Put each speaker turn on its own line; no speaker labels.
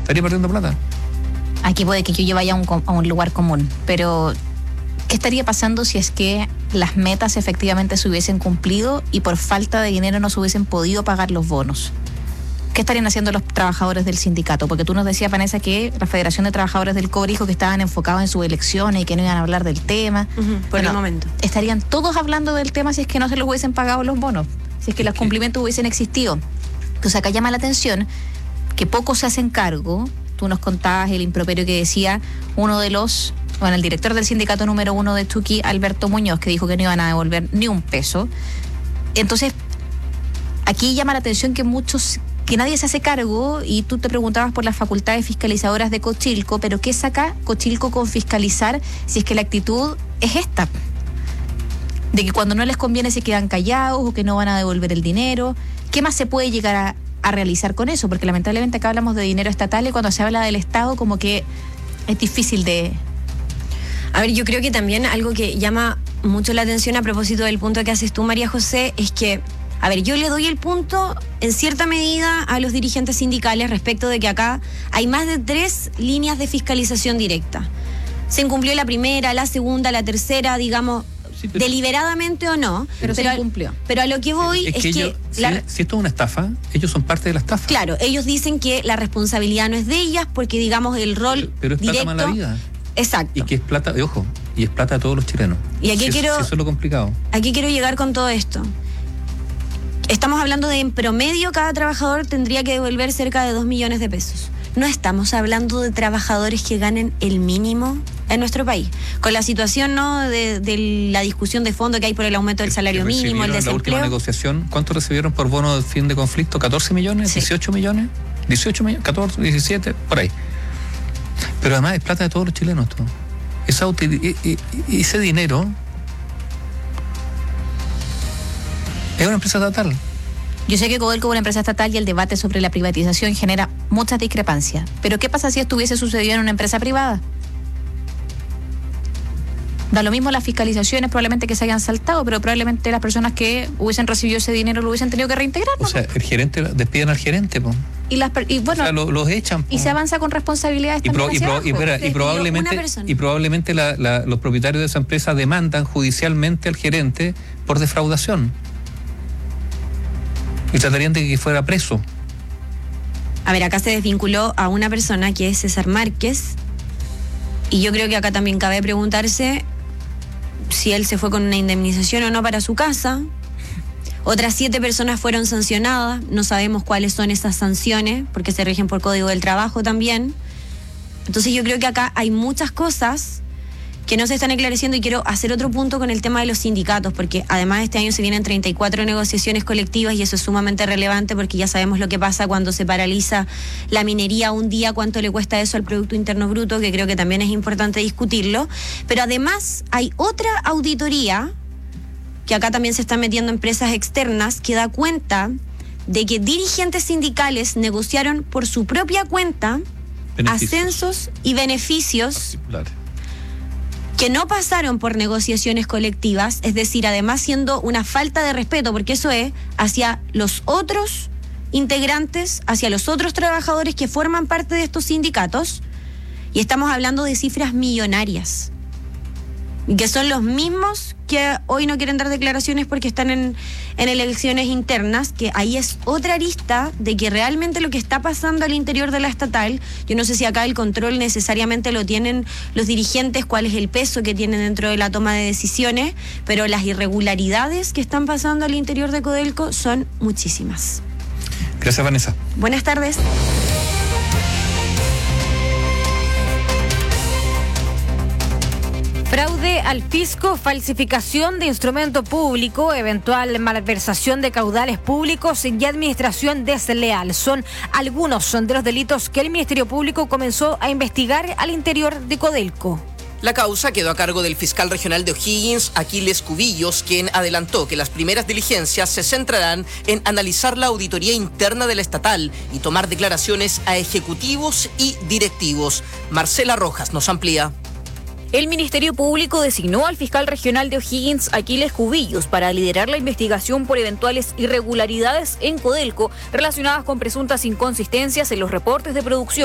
estaría perdiendo plata.
Aquí puede que yo vaya a un lugar común, pero ¿qué estaría pasando si es que las metas efectivamente se hubiesen cumplido y por falta de dinero no se hubiesen podido pagar los bonos? ¿Qué estarían haciendo los trabajadores del sindicato? Porque tú nos decías, Vanessa, que la Federación de Trabajadores del Cobre dijo que estaban enfocados en sus elecciones y que no iban a hablar del tema.
Por el momento.
¿Estarían todos hablando del tema si es que no se les hubiesen pagado los bonos? Si es que los cumplimientos hubiesen existido. Entonces acá llama la atención que pocos se hacen cargo. Tú nos contabas el improperio que decía el director del sindicato número 1 de Chuqui, Alberto Muñoz, que dijo que no iban a devolver ni un peso. Entonces, aquí llama la atención que nadie se hace cargo, y tú te preguntabas por las facultades fiscalizadoras de Cochilco, pero ¿qué saca Cochilco con fiscalizar si es que la actitud es esta? De que cuando no les conviene se quedan callados o que no van a devolver el dinero. ¿Qué más se puede llegar a realizar con eso? Porque lamentablemente acá hablamos de dinero estatal y cuando se habla del Estado como que es difícil de...
A ver, yo creo que también algo que llama mucho la atención a propósito del punto que haces tú, María José, es que, a ver, yo le doy el punto en cierta medida a los dirigentes sindicales respecto de que acá hay más de 3 líneas de fiscalización directa. Se incumplió la primera, la segunda, la tercera, digamos, sí, deliberadamente o no,
pero se incumplió.
Pero a lo que voy es que
ellos, si esto es una estafa, ellos son parte de la estafa.
Claro, ellos dicen que la responsabilidad no es de ellas porque, digamos, el rol
pero es
directo...
plata mala vida.
Exacto.
Y que es plata, ojo, y es plata de todos los chilenos.
Y aquí
eso es lo complicado.
Aquí quiero llegar con todo esto. Estamos hablando de, en promedio, cada trabajador tendría que devolver cerca de 2 millones de pesos. No estamos hablando de trabajadores que ganen el mínimo en nuestro país. Con la situación, ¿no?, de la discusión de fondo que hay por el aumento del salario mínimo, el desempleo.
En la última negociación, ¿cuánto recibieron por bono de fin de conflicto? ¿14 millones? Sí. ¿18 millones? ¿18 millones? ¿14? ¿17? Por ahí. Pero además es plata de todos los chilenos todo. Ese dinero es una empresa estatal.
Yo sé que Codelco es una empresa estatal y el debate sobre la privatización genera muchas discrepancias. Pero ¿qué pasa si esto hubiese sucedido en una empresa privada? Da lo mismo las fiscalizaciones, probablemente que se hayan saltado, pero probablemente las personas que hubiesen recibido ese dinero lo hubiesen tenido que reintegrar, ¿no?
O sea, el gerente, despiden al gerente, po.
Y bueno, o sea,
los echan, po.
Y se avanza con responsabilidades
y probablemente los propietarios de esa empresa demandan judicialmente al gerente por defraudación y tratarían de que fuera preso.
A ver, acá se desvinculó a una persona que es César Márquez, y yo creo que acá también cabe preguntarse si él se fue con una indemnización o no para su casa. Otras 7 personas fueron sancionadas, no sabemos cuáles son esas sanciones, porque se rigen por Código del Trabajo también. Entonces yo creo que acá hay muchas cosas que no se están esclareciendo, y quiero hacer otro punto con el tema de los sindicatos, porque además este año se vienen 34 negociaciones colectivas y eso es sumamente relevante porque ya sabemos lo que pasa cuando se paraliza la minería un día, cuánto le cuesta eso al Producto Interno Bruto, que creo que también es importante discutirlo. Pero además hay otra auditoría que acá también se están metiendo empresas externas, que da cuenta de que dirigentes sindicales negociaron por su propia cuenta ascensos y beneficios que no pasaron por negociaciones colectivas, es decir, además siendo una falta de respeto, porque eso es hacia los otros integrantes, hacia los otros trabajadores que forman parte de estos sindicatos, y estamos hablando de cifras millonarias, que son los mismos que hoy no quieren dar declaraciones porque están en elecciones internas, que ahí es otra arista de que realmente lo que está pasando al interior de la estatal, yo no sé si acá el control necesariamente lo tienen los dirigentes, cuál es el peso que tienen dentro de la toma de decisiones, pero las irregularidades que están pasando al interior de Codelco son muchísimas.
Gracias, Vanessa.
Buenas tardes.
Fraude al fisco, falsificación de instrumento público, eventual malversación de caudales públicos y administración desleal. Son algunos de los delitos que el Ministerio Público comenzó a investigar al interior de Codelco.
La causa quedó a cargo del fiscal regional de O'Higgins, Aquiles Cubillos, quien adelantó que las primeras diligencias se centrarán en analizar la auditoría interna de la estatal y tomar declaraciones a ejecutivos y directivos. Marcela Rojas nos amplía.
El Ministerio Público designó al fiscal regional de O'Higgins, Aquiles Cubillos, para liderar la investigación por eventuales irregularidades en Codelco relacionadas con presuntas inconsistencias en los reportes de producción